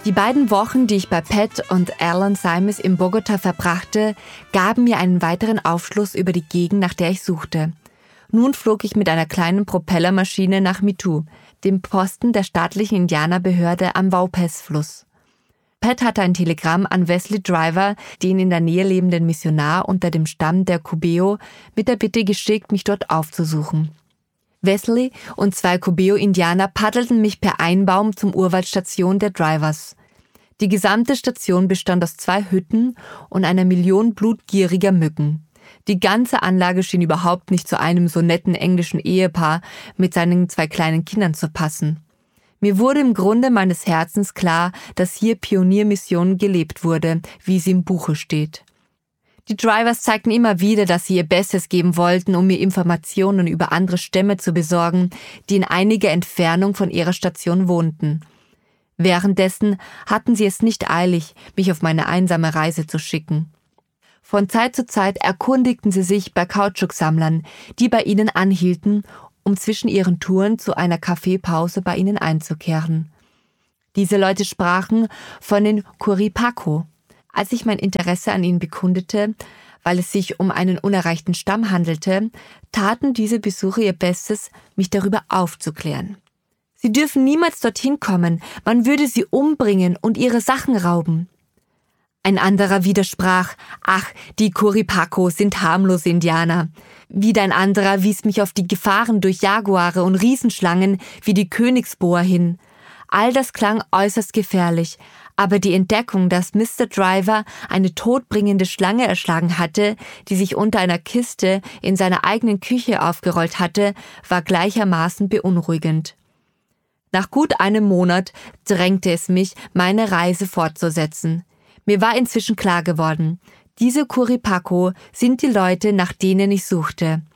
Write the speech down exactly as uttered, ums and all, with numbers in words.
Die beiden Wochen, die ich bei Pat und Alan Simes in Bogota verbrachte, gaben mir einen weiteren Aufschluss über die Gegend, nach der ich suchte. Nun flog ich mit einer kleinen Propellermaschine nach Mitu, dem Posten der staatlichen Indianerbehörde am Vaupés-Fluss. Pat hatte ein Telegramm an Wesley Driver, den in der Nähe lebenden Missionar unter dem Stamm der Cubeo, mit der Bitte geschickt, mich dort aufzusuchen. Wesley und zwei Cubeo-Indianer paddelten mich per Einbaum zum Urwaldstation der Drivers. Die gesamte Station bestand aus zwei Hütten und einer Million blutgieriger Mücken. Die ganze Anlage schien überhaupt nicht zu einem so netten englischen Ehepaar mit seinen zwei kleinen Kindern zu passen. Mir wurde im Grunde meines Herzens klar, dass hier Pioniermission gelebt wurde, wie sie im Buche steht. Die Drivers zeigten immer wieder, dass sie ihr Bestes geben wollten, um mir Informationen über andere Stämme zu besorgen, die in einiger Entfernung von ihrer Station wohnten. Währenddessen hatten sie es nicht eilig, mich auf meine einsame Reise zu schicken. Von Zeit zu Zeit erkundigten sie sich bei Kautschuksammlern, die bei ihnen anhielten, um zwischen ihren Touren zu einer Kaffeepause bei ihnen einzukehren. Diese Leute sprachen von den Curipaco. Als ich mein Interesse an ihnen bekundete, weil es sich um einen unerreichten Stamm handelte, taten diese Besucher ihr Bestes, mich darüber aufzuklären. Sie dürfen niemals dorthin kommen, man würde sie umbringen und ihre Sachen rauben. Ein anderer widersprach, ach, die Curipaco sind harmlose Indianer. Wieder ein anderer wies mich auf die Gefahren durch Jaguare und Riesenschlangen wie die Königsboa hin. All das klang äußerst gefährlich, aber die Entdeckung, dass Mister Driver eine todbringende Schlange erschlagen hatte, die sich unter einer Kiste in seiner eigenen Küche aufgerollt hatte, war gleichermaßen beunruhigend. Nach gut einem Monat drängte es mich, meine Reise fortzusetzen. Mir war inzwischen klar geworden, diese Curipaco sind die Leute, nach denen ich suchte.